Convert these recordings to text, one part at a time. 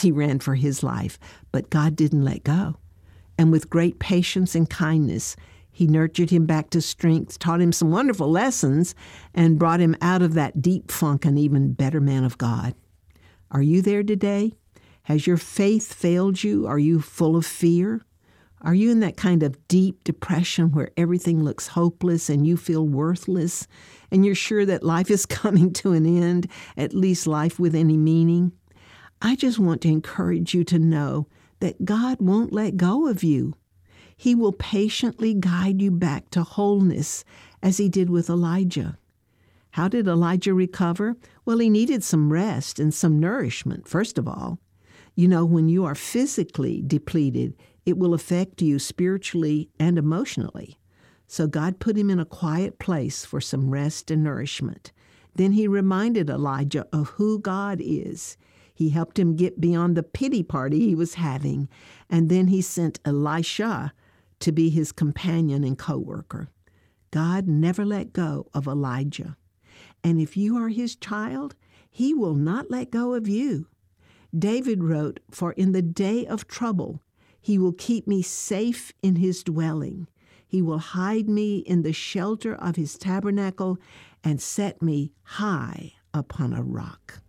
He ran for his life, but God didn't let go. And with great patience and kindness, he nurtured him back to strength, taught him some wonderful lessons, and brought him out of that deep funk an even better man of God. Are you there today? Has your faith failed you? Are you full of fear? Are you in that kind of deep depression where everything looks hopeless and you feel worthless and you're sure that life is coming to an end, at least life with any meaning? I just want to encourage you to know that God won't let go of you. He will patiently guide you back to wholeness as he did with Elijah. How did Elijah recover? Well, he needed some rest and some nourishment, first of all. You know, when you are physically depleted, it will affect you spiritually and emotionally. So God put him in a quiet place for some rest and nourishment. Then he reminded Elijah of who God is. He helped him get beyond the pity party he was having, and then he sent Elisha to be his companion and co-worker. God never let go of Elijah. And if you are his child, he will not let go of you. David wrote, "For in the day of trouble, he will keep me safe in his dwelling. He will hide me in the shelter of his tabernacle and set me high upon a rock."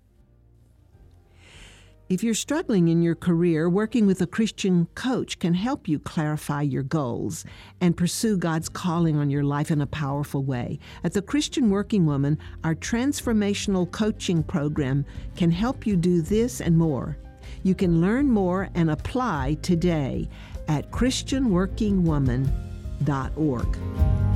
If you're struggling in your career, working with a Christian coach can help you clarify your goals and pursue God's calling on your life in a powerful way. At the Christian Working Woman, our transformational coaching program can help you do this and more. You can learn more and apply today at christianworkingwoman.org.